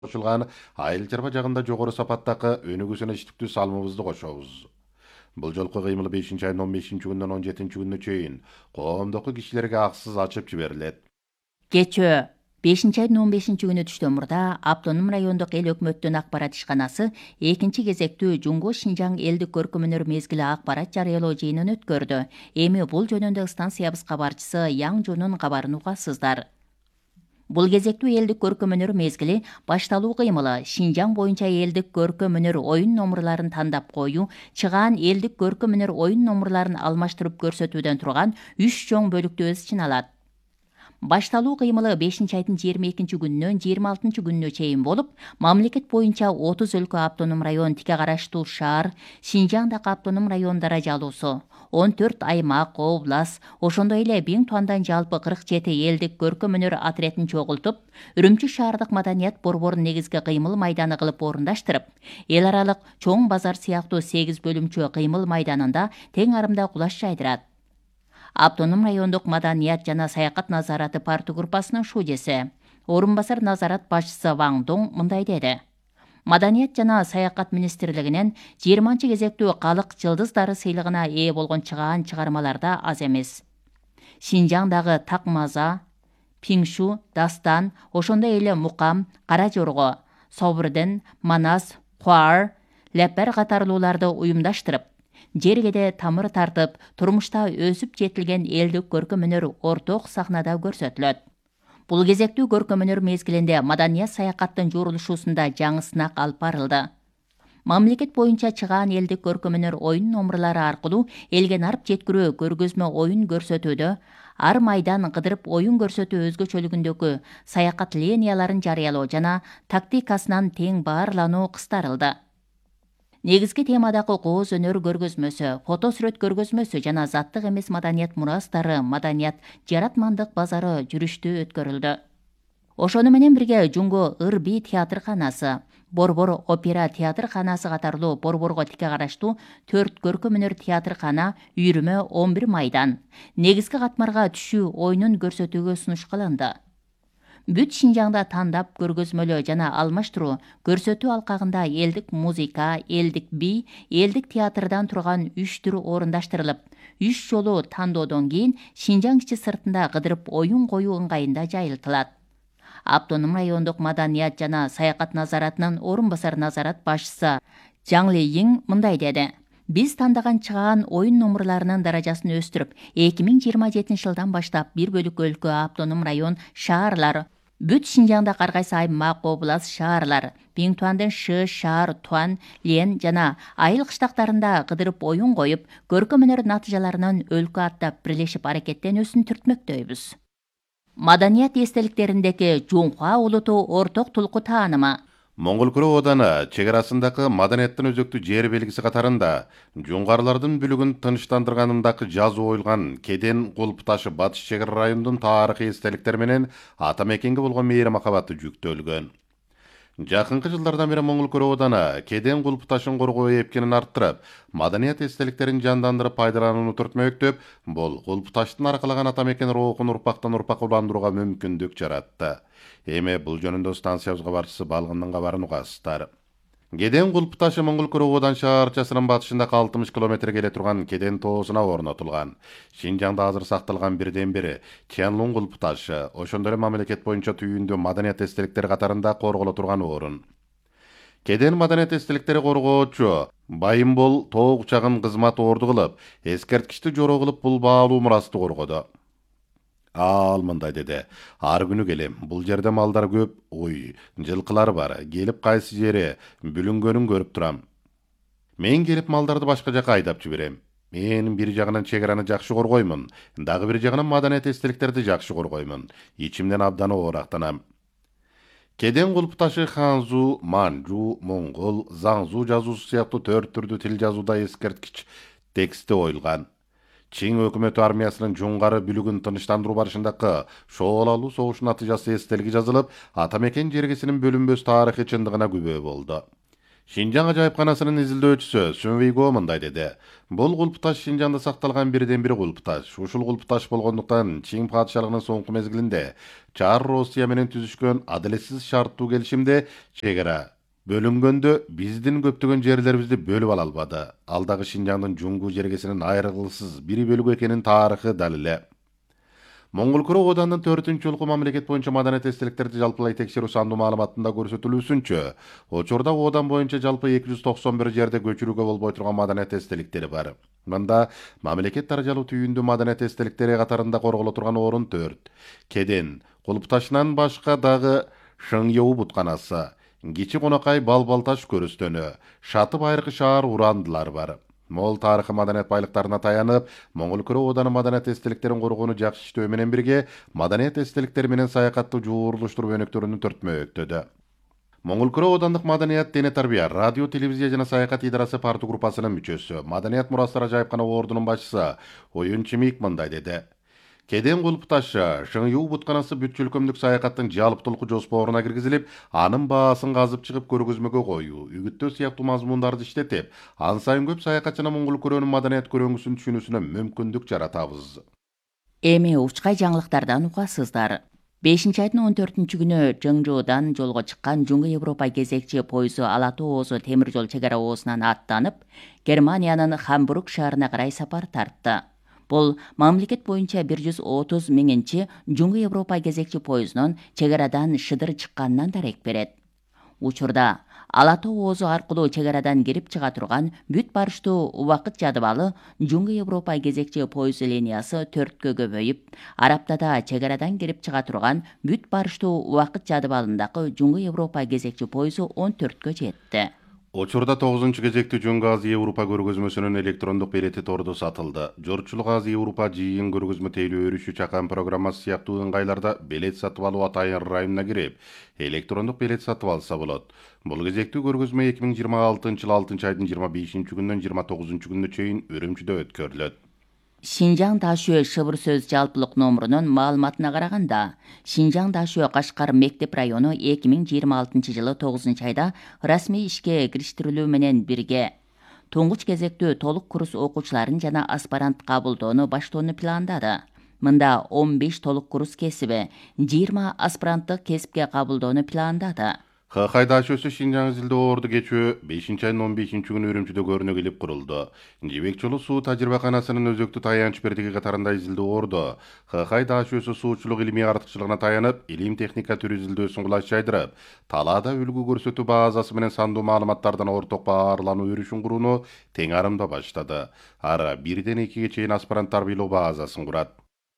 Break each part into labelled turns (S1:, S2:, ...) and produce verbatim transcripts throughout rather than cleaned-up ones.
S1: кошулган айыл чарба жагында жогору сапаттагы өнүгүүсүнө иштиктүү салымыбызды кошобуз. Бул жолку кыймыл бешинчи айдын он бешинчи күнүнөн он жетинчи күнүнө чейин коомдогу кишилерге аксыз ачып жиберилет.
S2: Кечөө бешинчи айдын он бешинчи күнү түштөн мурда Автоном райондук эл өкмөттүн акпарат ишканасы экинчи кезектүү Жумго Шинжаң элдик көркөмөнөр мезгили акпарат жарыялоо жыйынын өткөрдү. Эми бул жөнүндө станциябыз кабарчысы Яң Жунун кабарын угасыздар. Бул кезектүү элдик көркөмөнөр мезгили башталуу кыймылы Шинжаң боюнча элдик көркөмөнөр оюн номурларын тандап коюу, чыгаан элдик көркөмөнөр оюн номурларын алмаштырып көрсөтүүдөн турган үч чоң бөлүктүү өз ичине алат. Башталуу кыймылы бешинчи айдын жыйырма экинчи күнүнөн жыйырма алтынчы күнүнө чейин болуп, мамлекет боюнча отуз өлкө автоном район тике караштуу шаар, Шинжаңдагы автоном район даражалуусу, он төрт аймак, област, ошондой эле Биң Туандан жалпы кырк жети элдик көркөмөнөр отрядын чогултуп, Үрүмчү шаардык маданият борборун негизги кыймыл майданы кылып орундаштырып, эл аралык чоң базар сыяктуу сегиз бөлүмчө кыймыл майданында тең арымда кулаш жайдырат. Автоном райондук маданият жана саякат назараты парты группасынын шудеси, орун басар назарат башчысы Ваң Доң мындай деди. Маданият жана саякат министрлигинен жыйырманчы кезектүү калык жылдыздары сыйлыгына ээ болгон чыгаан чыгармаларда аз эмес. Шинжаңдагы Такмаза, Пиңшу, Дастан, ошондой эле Мукам, Кара Жорго, Собурден, Манас, Хуар, Лепер катарлууларды уюмдаштырып, жергеде тамыр тартып, турмушта өсүп жетилген элдик көркөмөнөр орток сахнада көрсөтүлөт. Бул кезектүү көркөмөнөр мезгилинде маданият саякаттын журулушуусунда жаңы сынак алып барылды. Мамлекет боюнча чыгаан элдик көркөмөнөр оюн номурлары аркылуу элге нарп жеткирүү көргөзмө оюн көрсөтүүдө, ар майдан кыдырып оюн көрсөтүү өзгөчөлүгүндөгү саякат линияларын жарыялоо жана тактикасынан тең баарлануу кыстарылды. Негизги темадагы кооз өнөр көргөзмөсү, фото сүрөт көргөзмөсү жана заттык эмес маданият мурастары, маданият жаратмандык базары жүрүштүү өткөрүлдү. Ошону менен бирге Жумго Ыр-Би театрканасы, Борбор опера театрканасы катарлуу борборго тике караштуу төрт көркөмөнөр театркана, үйрүмө он бир майдан, негизги катмарга түшүү оюнун көрсөтүүгө сунуш кылынды. Бүт Шинжаңда тандап көргөзмөлөө жана алмаштыруу көрсөтүү алкагында элдик музыка, элдик би, элдик театрдан турган үч түр орундаштырылып, үч жолу тандоодон кийин Шинжаң ичи сыртында кыдырып оюн коюу ыңгайында жайылтылат. Автоном райондук маданият жана саякат назаратынын орун басар назарат башчысы Жаң Лейин мындай деди. Биз тандаган чыгаан оюн номурларынын даражасын өстүрүп, эки миң жыйырма жетинчи жылдан баштап бир бөлүк өлкө, автоном район, шаарлар, бүт Шинжаңда ар кайсы аймак, област, шаарлар, Биң Туандын Шы, Шаар, Туан, Лен жана айыл кыштактарында кыдырып оюн коюп, көркөмөнөр натыйжаларынын өлкө аттап бирлешип аракеттенүүсүн түртмөктөйбүз. Маданият эстеликтериндеги Жуңхуа улуту орток тулку таанымы.
S1: Моңгол Куру ооданы чегарасындагы маданияттын өзөктүү жер белгиси катарында жуңгарлардын бүлүгүн тынчтандырганындагы жазуу оюлган Кеден Кулп ташы батыш чегара районунун тарыхый эстеликтери менен ата мекенге болгон мейир махабаты жүктөлгөн. Жакынкы жылдардан бери Моңгол Куру ооданы Кеден Кулп ташын коргоо эпкенин арттырып, маданият эстеликтерин жандандырып пайдаланууну түртмөктөп, бул Кулп таштын аркалаган ата мекен рухун урпактан урпакка уландырууга мүмкүндүк жаратты. Эми бул жөнүндө станциябызга барчысы Балгындын кабарын угасыздар. Кеден Кулп ташы Моңгол Куру оодан шаарчасынын батышында алтымыш километр келе турган Кеден тоосуна орнотулган. Шинжаңда азыр сакталган бирден бири Тянлун Кулп ташы, ошондой эле мамлекет боюнча түйүндө маданият эстеликтери катарында корголо турган орун. Кеден маданият эстеликтери коргоочу Байымбол тоо кучагын кызмат орду кылып, эскерткичти жороо кылып бул баалуу мурасты коргоду. Ал мындай деди. Ар күнү келем. Бул жерде малдар көп, ой, жылкылар бар. Келип кайсы жери бүлүнгөнүн көрүп турам. Мен келип малдарды башка жака айдап жиберем. Мен бир жагынан чегараны жакшы коргоймун, дагы бир жагынан маданият эстеликтерди жакшы коргоймун. Ичимден абдан оорактанам. Кеден Кулп ташы ханзу, манжу, моңгол, заңзу жазуусу сыяктуу төрт түрдүү тил жазууда эскерткич тексти оюлган. Чиң өкмөтү армиясынын жуңгары бүлүгүн тынчтандыруу барышындагы шоолалуу согуш натыйжасы эстелиги жазылып, ата мекен жергесинин бөлүнбөс тарыхый чындыгына күбө болду. Шинжаң ажайыпканасынын изилдөөчүсү Сүнвей Го мындай деди. Бул кулпташ Шинжаңда сакталган бирден бир кулпташ. Ушул кулпташ болгондуктан Чин падышалыгынын соңку мезгилинде Чар Россия менен түзүшкөн адалетсиз шарттуу келишимде чегара бөлүнгөндө биздин көптөгөн жерлерибизди бөлүп ала албады. Ал дагы Шинжаңдын жуңгу жергесинин айрылгысыз бир бөлүгү экенин тарыхы далиле. Моңгол Куру Оодандын төртүнчү жолку мамлекет боюнча маданият эстеликтерди жалпылай текшерүү санду маалыматында көрсөтүлүүсүнчө, учурда Оодан боюнча жалпы эки жүз токсон бир жерде көчүрүүгө болбой турган маданият эстеликтери бар. Мында мамлекет даражалуу түйүндүү маданият эстеликтери катарында корголо турган орун төрт. Кеден, Кулпташынан башка дагы Шыңйоу бутканасы, Кичи Конакай Балбал таш көрүстөнү, Шаты Байыркы шаар урандылар бар. Мол тарыхы маданият байлыктарына таянып, Моңгол Куру Ооданы маданият эстеликтерин коргоону жакшы иштөө менен бирге, маданият эстеликтери менен саякатты жуурулуштуруу өнөктөрүнүн төртмөктөдө. Моңгол Куру Оодандык маданият, дене тарбия, радио, телевизия жана саякат идарасы парту группасынын мүчөсү, маданият мурастар ажайыпкана ордунун башчысы Оюн Чимик мындай деди. Кеден кулпташы Шыңйуу бутканасы бүт өлкөмдүк саякаттын жалптылык жоспоруна киргизилип, анын баасын казып чыгып көргөзмөгө коюу, үгүттөө сыяктуу мазмундарды иштетип, ан сайын көп саякатчына Моңгол Көрөнүн маданият көрөңгүсүн түшүнүүсүнө мүмкүндүк жаратабыз.
S2: Эми учкай жаңылыктардан угасыздар. бешинчи айдын он төртүнчү күнү Чыңжуудан жолго чыккан Жуңгу Европа кезекчи пойызу Ала Тоо Оозу темир жол чек ара оозунан аттанып, Германиянын Хамбург шаарына карай сапар тартты. Бул мамлекет боюнча бир жүз отуз миңинчи Жуңгу Европа кезекчи пойызунун чек арадан шыдыр чыкканынан дарек берет. Учурда Ала Тоо Оозу аркылуу чек арадан кирип чыга турган бүт барыштуу убакыт жадыбалы Жуңгу Европа кезекчи пойыз линиясы төрткө көбөйүп, Араптада чек арадан кирип чыга турган бүт барыштуу убакыт жадыбалындагы Жуңгу Европа кезекчи пойызу он төрткө жетти.
S1: Учурда тогузунчу кезектүү Жуңгу Азия Европа көргөзмөсүнүн электрондук билети тордо сатылды. Жорчулук Азия Европа жыйын көргөзмө тейлөө өрүшү чакан программасы сыяктуу ыңгайларда билет сатып алуу атайын районуна кирип, электрондук билет сатып алса болот. Бул кезектүү көргөзмө эки миң жыйырма алтынчы жыл алтынчы айдын жыйырма бешинчи күнүнөн жыйырма тогузунчу күнүнө чейин Үрүмчүдө өткөрүлөт.
S2: Шинжаң Дашөө шыбыр сөз жалпылык номурунун маалыматына караганда, Шинжаң Дашөө Кашкар мектеп району эки миң жыйырма алтынчы жылы тогузунчу айда расмий ишке кириштирилүү менен бирге туңгуч кезектүү толук курс окуучуларын жана аспирант кабылдоону баштоону пландады. Мында он беш толук курс кесиби, жыйырма аспиранттык кесипке кабылдоону пландады.
S1: Хакай Дашөөсү Шинжаң изилдөө орду кечүү бешинчи айдын он бешинчи күнү Үрүмчүдө көрүнө келип курулду. Жебек жолу суу тажрыйбаканасынын өзөктүү таянч бердиги катарында изилдөө орду Хакай Дашөөсү суучулук илимий артыкчылыгына таянып, илим техника түрү изилдөөсүн кулаш жайдырып, талаада үлгү көрсөтүү базасы менен сандуу маалыматтардан орток баарлануу өрүшүн курууну тең арымда баштады. Ара бирден экиге чейин аспирант тарбийлоо базасын курат.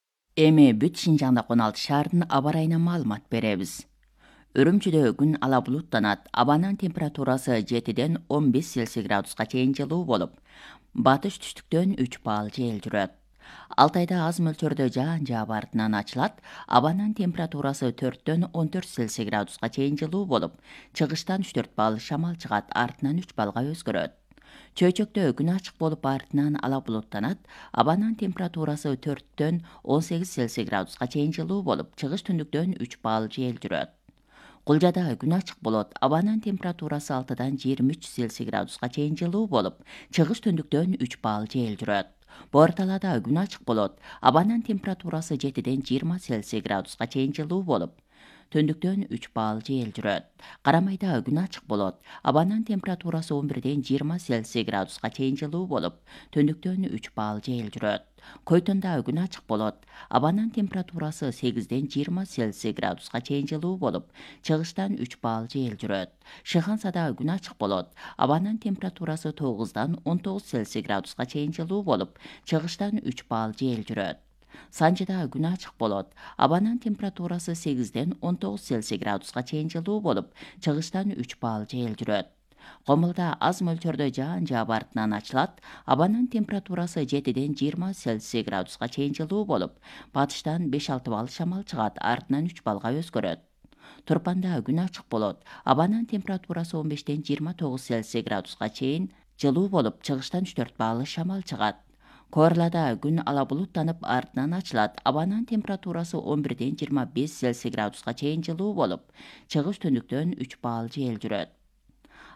S2: Эми бүт Шинжаңда он алты шаардын аба ырайына маалымат беребиз. Үрүмчүдө күн ала булуттанат, абанын температурасы жетиден он беш Цельсий градуска чейин жылуу болуп, батыш түштүктөн үч балл жел жүрөт. Алтайда аз мөлчөрдө жаан жаап артынан ачылат, абанын температурасы төрттөн он төрт Цельсий градуска чейин жылуу болуп, чыгыштан үч төрт балл шамал чыгат, артынан үч баллга өзгөрөт. Чөйчөктө күн ачык болуп артынан ала булуттанат, абанын температурасы төрттөн он сегиз Цельсий градуска чейин жылуу болуп, чыгыш түндүктөн үч балл жел жүрөт. Кулжада күн ачык болот, абанын температурасы алтыдан жыйырма үч Цельсий градуска чейин жылуу болуп, чыгыш түндүктөн үч балл жел жүрөт. Борталада күн ачык болот, абанын температурасы жетиден жыйырма Цельсий градуска чейин жылуу болуп, түндүктөн үч балл жел жүрөт. Карамайда күн ачык болот, абанын температурасы он бирден жыйырма Цельсий градуска чейин жылуу болуп, түндүктөн үч балл жел жүрөт. Койтонда күн ачык болот, абанын температурасы сегизден жыйырма Цельсий градуска чейин жылуу болуп, чыгыштан үч балл жел жүрөт. Шыхансада күн ачык болот, абанын температурасы тогуздан он тогуз Цельсий градуска чейин жылуу болуп, чыгыштан үч балл жел жүрөт. Санжыда күн ачык болот, абанын температурасы сегизден он тогуз Цельсий градуска чейин жылуу болуп, чыгыштан үч балл жел жүрөт. Комулда аз мөлчөрдө жаан жаап артынан ачылат, абанын температурасы жетиден жыйырма Цельсий градуска чейин жылуу болуп, батыштан беш алты балл шамал чыгат, артынан үч баллга өзгөрөт. Турпанда күн ачык болот, абанын температурасы он бештен жыйырма тогуз Цельсий градуска чейин жылуу болуп, чыгыштан үч төрт балл шамал чыгат. Коорлада күн ала булуттанып артынан ачылат, абанын температурасы он бирден жыйырма беш Цельсий градуска чейин жылуу болуп, чыгыш түндүктөн үч балл жел жүрөт.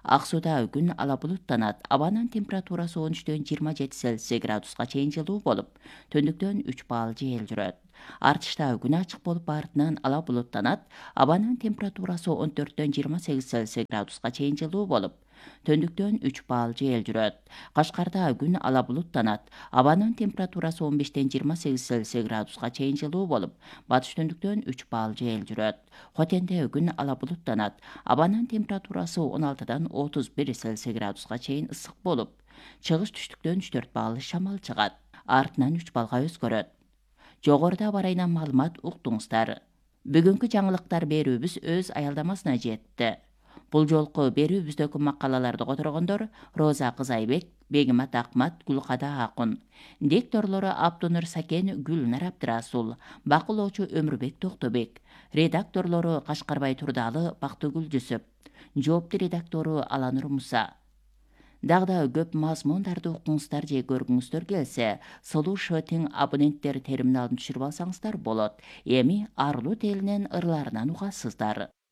S2: Ак Сууда күн ала булуттанат. Абанын температурасы он үчтөн жыйырма жети Цельсий градуска чейин жылуу болуп, түндүктөн үч балл жел жүрөт. Артышта күн ачык болуп, артынан ала булуттанат. Абанын температурасы он төрттөн жыйырма сегиз Цельсий градуска чейин жылуу болуп, түндүктөн үч балл жел жүрөт. Кашкарда күн ала булуттанат. Абанын температурасы он бештен жыйырма сегиз Цельсий градуска чейин жылуу болуп, батыш түндүктөн үч балл жел жүрөт. Хотенде күн ала булуттанат. Абанын температурасы он алтыдан отуз бир Цельсий градуска чейин ысык болуп, чыгыш түштүктөн үч төрт балл шамал чыгат. Артынан үч баллга өзгөрөт. Жогоруда барайынан маалымат уктуңуздар. Бүгүнкү жаңылыктар берүүбүз өз аялдамасына жетти. Бул жолку берүүбүздөгү макалаларды которгондор Роза Кызайбек, Бегимат Акмат, Гүлкада Акун. Дикторлору Абдунур Сакен, Гүлнар Абдырасул, бакылоочу Өмүрбек Токтобек. Редакторлору Кашкарбай Турдалы, Бактыгүл Жүсүп. Жоопту редактору Аланур Муса. Дагы көп мазмундарды укуңуздар же көргүңүздөр келсе, Сулуу Шотинг абоненттер терминалын түшүрүп алсаңыздар болот. Эми Арлуу телинен ырларынан угасыздар.